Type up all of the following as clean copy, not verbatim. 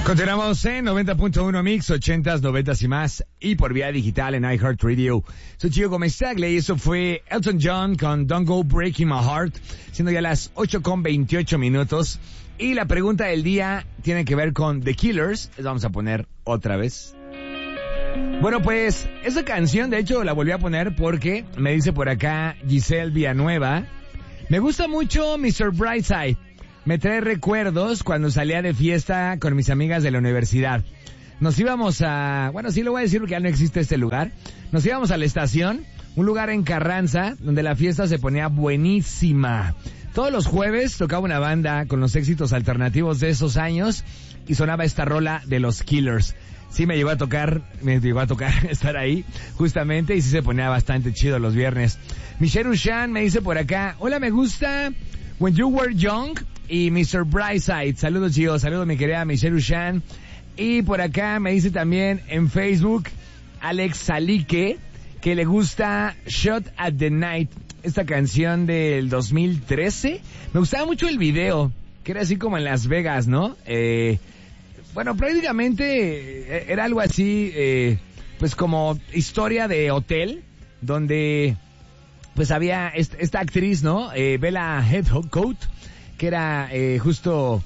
Continuamos en 90.1 Mix, 80s, 90s y más, y por vía digital en iHeartRadio. Soy Chico Gómez Tagle y eso fue Elton John con Don't Go Breaking My Heart, siendo ya las 8:28. Y la pregunta del día tiene que ver con The Killers. Les vamos a poner otra vez. Bueno, pues, esa canción, de hecho, la volví a poner porque me dice por acá Giselle Villanueva, me gusta mucho Mr. Brightside. Me trae recuerdos cuando salía de fiesta con mis amigas de la universidad. Nos íbamos a... Bueno, sí lo voy a decir porque ya no existe este lugar. Nos íbamos a la estación, un lugar en Carranza, donde la fiesta se ponía buenísima. Todos los jueves tocaba una banda con los éxitos alternativos de esos años y sonaba esta rola de los Killers. Sí me llegó a tocar estar ahí, justamente, y sí se ponía bastante chido los viernes. Michelle Ushan me dice por acá, hola, me gusta When You Were Young y Mr. Brightside. Saludos, chicos. Saludos, mi querida Michelle Ushan. Y por acá me dice también en Facebook Alex Salique que le gusta Shot at the Night, esta canción del 2013. Me gustaba mucho el video, que era así como en Las Vegas, ¿no? Bueno, prácticamente era algo así, pues como historia de hotel, donde pues había esta actriz, ¿no? Bella Heathcote, que era justo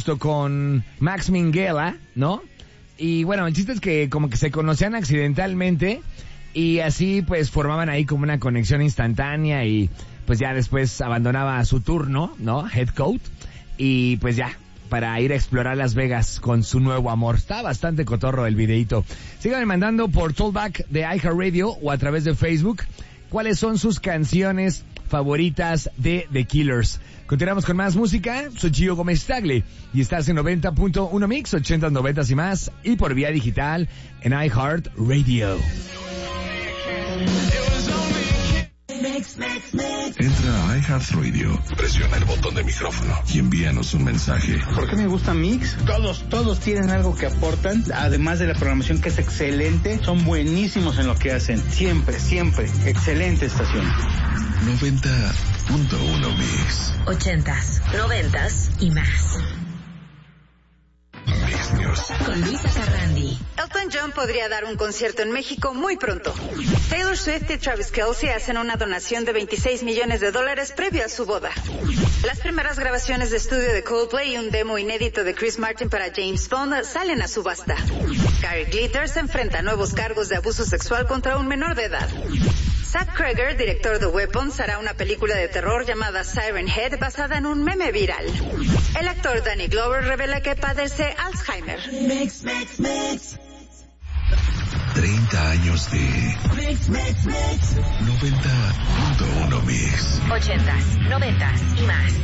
con Max Minghella, ¿no? Y bueno, el chiste es que como que se conocían accidentalmente y así pues formaban ahí como una conexión instantánea y pues ya después abandonaba su turno, ¿no? Heathcote, y pues ya, para ir a explorar Las Vegas con su nuevo amor. Está bastante cotorro el videito. Síganme mandando por Tollback de iHeartRadio o a través de Facebook cuáles son sus canciones favoritas de The Killers. Continuamos con más música. Soy Gio Gómez Tagle y estás en 90.1 Mix, 80s, 90s y más, y por vía digital en iHeartRadio. Entra a iHeartRadio, presiona el botón de micrófono y envíanos un mensaje. ¿Por qué me gusta Mix? Todos tienen algo que aportan, además de la programación que es excelente, son buenísimos en lo que hacen, siempre, excelente estación. 90.1 Mix. 80s, 90s y más. Mix News. Con Luisa Carrandi. Elton John podría dar un concierto en México muy pronto. Taylor Swift y Travis Kelce hacen una donación de $26 millones previo a su boda. Las primeras grabaciones de estudio de Coldplay y un demo inédito de Chris Martin para James Bond salen a subasta. Gary Glitter se enfrenta a nuevos cargos de abuso sexual contra un menor de edad. Zach Cregger, director de Weapons, hará una película de terror llamada Siren Head basada en un meme viral. El actor Danny Glover revela que padece Alzheimer. Mix. 30 años de Mix. 90.1 Mix. 80s, 90s y más.